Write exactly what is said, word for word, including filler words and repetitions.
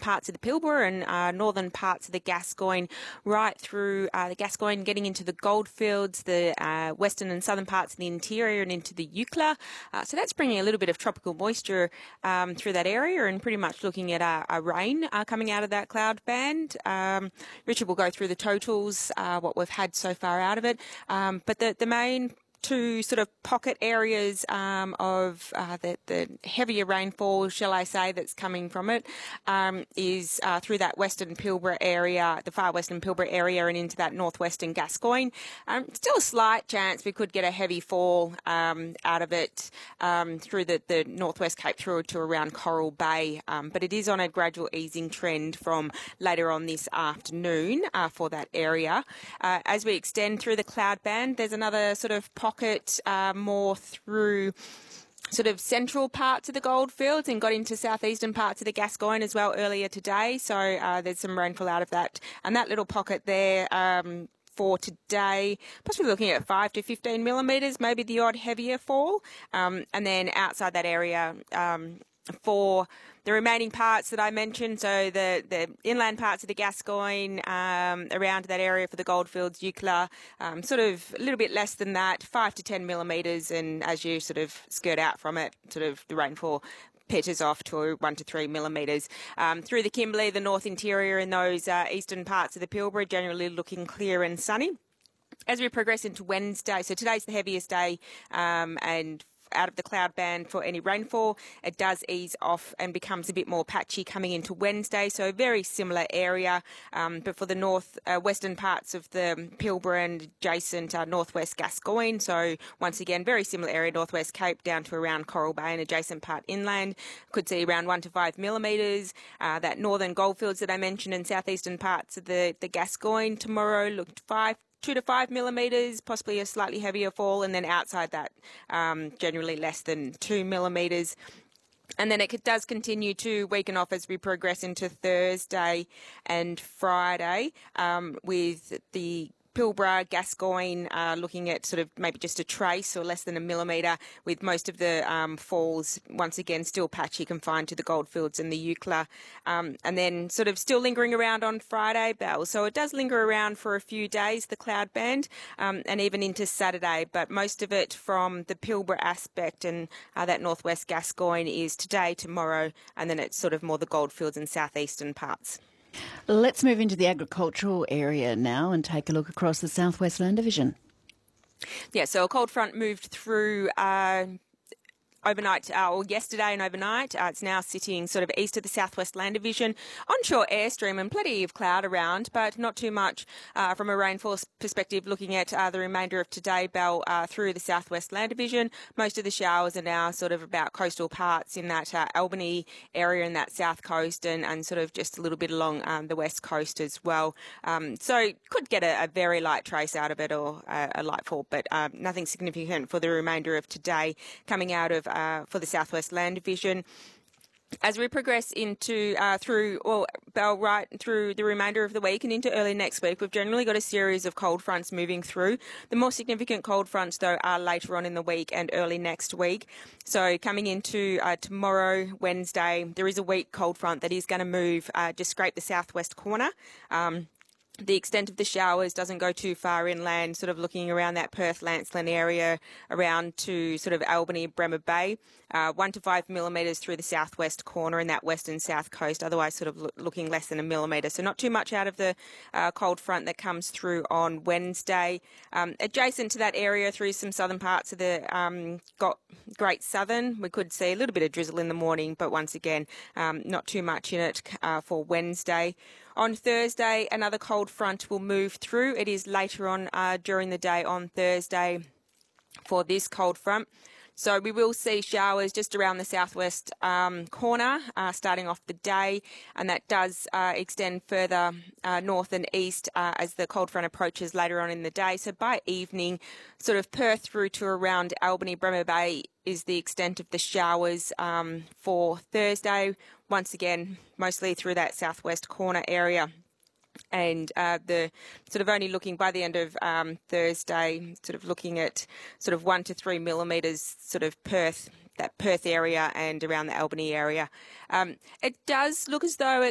parts of the Pilbara and uh, northern parts of the Gascoyne, right through uh, the Gascoyne, getting into the Goldfields, the uh, western and southern parts of the interior and into the Eucla. Uh, so that's bringing a little bit of tropical moisture um, through that area and pretty much looking at a, a rain uh, coming out of that cloud band. Um, Richard will go through the totals, uh, what we've had so far out of it. Um, but the, the main two sort of pocket areas um, of uh, the, the heavier rainfall, shall I say, that's coming from it um, is uh, through that western Pilbara area, the far western Pilbara area, and into that northwestern Gascoyne. Um, still a slight chance we could get a heavy fall um, out of it um, through the, the northwest Cape through to around Coral Bay, um, but it is on a gradual easing trend from later on this afternoon uh, for that area. Uh, as we extend through the cloud band, there's another sort of pocket uh, more through sort of central parts of the Goldfields and got into southeastern parts of the Gascoyne as well earlier today. So uh, there's some rainfall out of that. And that little pocket there um, for today, possibly looking at five to fifteen millimetres, maybe the odd heavier fall. Um, and then outside that area um, for the remaining parts that I mentioned, so the, the inland parts of the Gascoyne, um, around that area for the Goldfields, Eucla, um, sort of a little bit less than that, five to ten millimetres, and as you sort of skirt out from it, sort of the rainfall peters off to one to three millimetres. Um, through the Kimberley, the north interior and those uh, eastern parts of the Pilbara, generally looking clear and sunny. As we progress into Wednesday, so today's the heaviest day, um, and out of the cloud band for any rainfall, it does ease off and becomes a bit more patchy coming into Wednesday. So a very similar area, um, but for the north uh, western parts of the Pilbara and adjacent uh, northwest Gascoyne. So once again, very similar area, northwest Cape down to around Coral Bay and adjacent part inland. Could see around one to five millimetres. Uh, that northern Goldfields that I mentioned and southeastern parts of the, the Gascoyne tomorrow looked five two to five millimetres, possibly a slightly heavier fall, and then outside that, um, generally less than two millimetres. And then it does continue to weaken off as we progress into Thursday and Friday, um, with the Pilbara, Gascoyne, uh, looking at sort of maybe just a trace or less than a millimetre, with most of the um, falls once again still patchy, confined to the Goldfields and the Eucla, um, and then sort of still lingering around on Friday, Belle. So it does linger around for a few days, the cloud band, um, and even into Saturday, but most of it from the Pilbara aspect and uh, that northwest Gascoyne is today, tomorrow, and then it's sort of more the Goldfields and southeastern parts. Let's move into the agricultural area now and take a look across the Southwest Land Division. Yeah, so a cold front moved through uh, overnight, uh, or yesterday and overnight. Uh, it's now sitting sort of east of the Southwest Land Division. Onshore airstream and plenty of cloud around, but not too much uh, from a rainfall perspective. Looking at uh, the remainder of today, Belle, uh, through the Southwest Land Division, most of the showers are now sort of about coastal parts in that uh, Albany area and that south coast, and, and sort of just a little bit along um, the west coast as well. Um, so could get a, a very light trace out of it, or a, a light fall, but um, nothing significant for the remainder of today coming out of Uh, for the Southwest Land Division. As we progress into uh, through, well, Belle, right through the remainder of the week and into early next week, we've generally got a series of cold fronts moving through. The more significant cold fronts, though, are later on in the week and early next week. So coming into uh, tomorrow, Wednesday, there is a weak cold front that is going to move, uh, just scrape the southwest corner. Um, The extent of the showers doesn't go too far inland, sort of looking around that Perth, Lancelin area, around to sort of Albany, Bremer Bay, uh, one to five millimetres through the southwest corner in that western south coast, otherwise sort of lo- looking less than a millimetre. So not too much out of the uh, cold front that comes through on Wednesday. Um, adjacent to that area through some southern parts of the um, got Great Southern, we could see a little bit of drizzle in the morning, but once again, um, not too much in it uh, for Wednesday. On Thursday, another cold front will move through. It is later on uh, during the day on Thursday for this cold front. So we will see showers just around the southwest um, corner uh, starting off the day, and that does uh, extend further uh, north and east uh, as the cold front approaches later on in the day. So by evening, sort of Perth through to around Albany, Bremer Bay is the extent of the showers um, for Thursday. Once again, mostly through that southwest corner area. And uh, the sort of only looking by the end of um, Thursday, sort of looking at sort of one to three millimetres, sort of Perth, that Perth area and around the Albany area. Um, it does look as though it